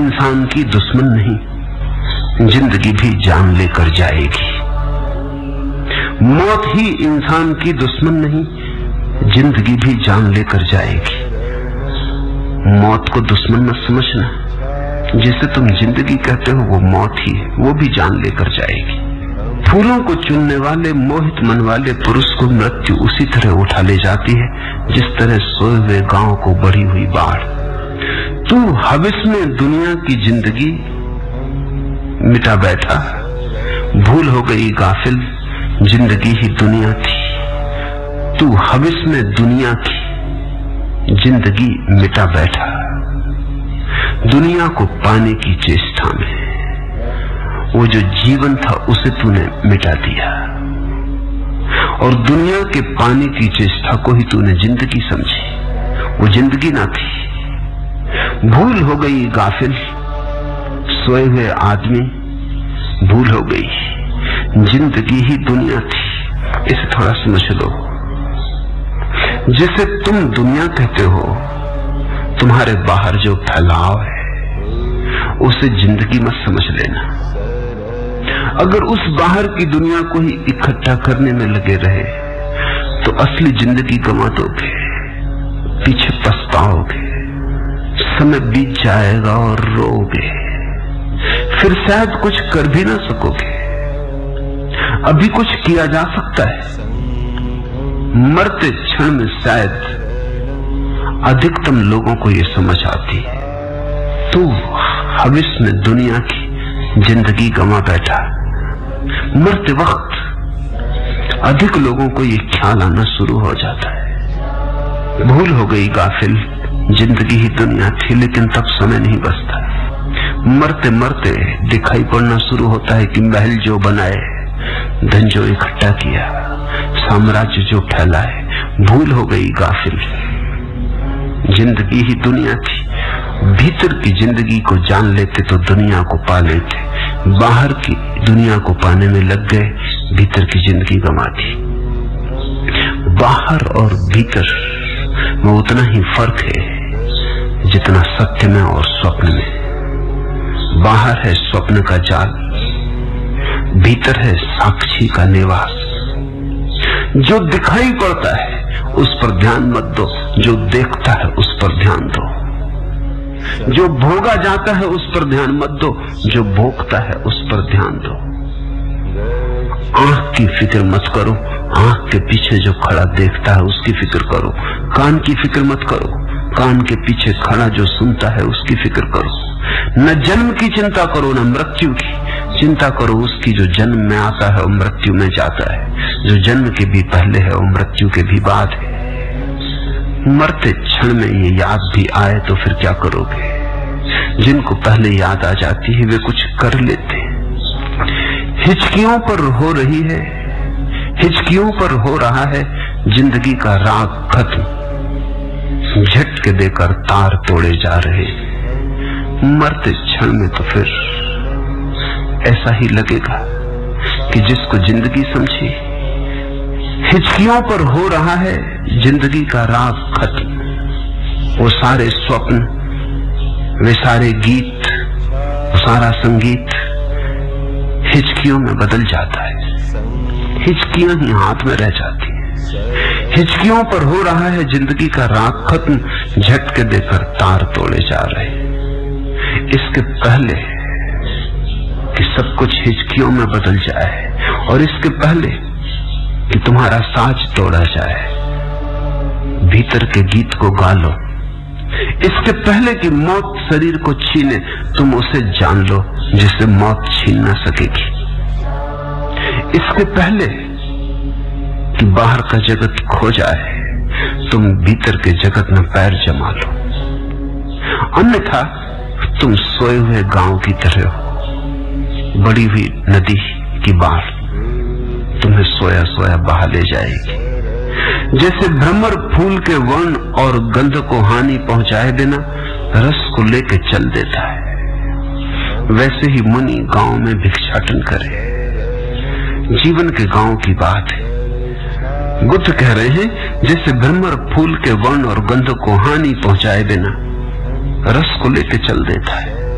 इंसान की दुश्मन नहीं, जिंदगी भी जान लेकर जाएगी। मौत ही इंसान की दुश्मन नहीं, जिंदगी भी जान लेकर जाएगी। मौत को दुश्मन मत समझना, जिसे तुम जिंदगी कहते हो वो मौत ही है, वो भी जान लेकर जाएगी। फूलों को चुनने वाले मोहित मन वाले पुरुष को मृत्यु उसी तरह उठा ले जाती है जिस तरह सोए हुए गांव को बढ़ी हुई बाढ़। तू हविस में दुनिया की जिंदगी मिटा बैठा, भूल हो गई गाफिल, जिंदगी ही दुनिया थी। तू हविस में दुनिया की जिंदगी मिटा बैठा, दुनिया को पाने की चेष्टा में वो जो जीवन था उसे तूने मिटा दिया, और दुनिया के पाने की चेष्टा को ही तूने जिंदगी समझी। वो जिंदगी ना थी। भूल हो गई गाफिल, सोए हुए आदमी, भूल हो गई, जिंदगी ही दुनिया थी। इसे थोड़ा समझ लो। जिसे तुम दुनिया कहते हो, तुम्हारे बाहर जो फैलाव है उसे जिंदगी मत समझ लेना। अगर उस बाहर की दुनिया को ही इकट्ठा करने में लगे रहे तो असली जिंदगी गंवा दोगे, पीछे पछताओगे, समय बीत जाएगा और रोओगे, फिर शायद कुछ कर भी ना सकोगे। अभी कुछ किया जा सकता है, मरते क्षण में शायद अधिकतम लोगों को ये समझ आती है। तू हविस में दुनिया की जिंदगी गंवा बैठा। मरते वक्त अधिक लोगों को ये ख्याल आना शुरू हो जाता है, भूल हो गई गाफिल, जिंदगी ही दुनिया थी, लेकिन तब समय नहीं बचता। मरते मरते दिखाई पड़ना शुरू होता है कि महल जो बनाए, धन जो इकट्ठा किया, साम्राज्य जो फैलाए, भूल हो गई गाफिल, जिंदगी ही दुनिया थी। भीतर की जिंदगी को जान लेते तो दुनिया को पा लेते, बाहर की दुनिया को पाने में लग गए, भीतर की जिंदगी गंवा दी। बाहर और भीतर में उतना ही फर्क है जितना सत्य में और स्वप्न में। बाहर है स्वप्न का जाल, भीतर है साक्षी का निवास। जो दिखाई पड़ता है उस पर ध्यान मत दो, जो देखता है उस पर ध्यान दो। जो भोगा जाता है उस पर ध्यान मत दो, जो भोगता है उस पर ध्यान दो। आंख की फिक्र मत करो, आंख के पीछे जो खड़ा देखता है उसकी फिक्र करो। कान की फिक्र मत करो, कान के पीछे खड़ा जो सुनता है उसकी फिक्र करो। न जन्म की चिंता करो, न मृत्यु की चिंता करो, उसकी जो जन्म में आता है और मृत्यु में जाता है, जो जन्म के भी पहले है और मृत्यु के भी बाद है। मरते क्षण में ये याद भी आए तो फिर क्या करोगे? जिनको पहले याद आ जाती है वे कुछ कर लेते हैं। हिचकियों पर हो रही है, हिचकियों पर हो रहा है जिंदगी का राग खत्म, झटके देकर तार तोड़े जा रहे। मरते क्षण में तो फिर ऐसा ही लगेगा कि जिसको जिंदगी समझी, हिचकियों पर हो रहा है जिंदगी का राग खत्म। वो सारे स्वप्न, वे सारे गीत, वो सारा संगीत हिचकियों में बदल जाता है, हिचकियां ही हाथ में रह जाती हैं। हिचकियों पर हो रहा है जिंदगी का राग खत्म, झटके देकर तार तोड़े जा रहे। इसके पहले कि सब कुछ हिचकियों में बदल जाए और इसके पहले कि तुम्हारा साज तोड़ा जाए, भीतर के गीत को गा लो। इसके पहले कि मौत शरीर को छीने, तुम उसे जान लो जिसे मौत छीन ना सकेगी। इसके पहले कि बाहर का जगत खो जाए, तुम भीतर के जगत में पैर जमा लो, अन्यथा तुम सोए हुए गांव की तरह हो। बड़ी हुई नदी की बाढ़ तुम्हें सोया सोया बहा ले जाएगी। जैसे भ्रमर फूल के वर्ण और गंध को हानि पहुंचाए बिना रस को लेके चल देता है, वैसे ही मुनि गांव में भिक्षाटन करे। जीवन के गांव की बात है। बुद्ध कह रहे हैं जैसे भ्रमर फूल के वर्ण और गंध को हानि पहुंचाए बिना रस को लेके चल देता है,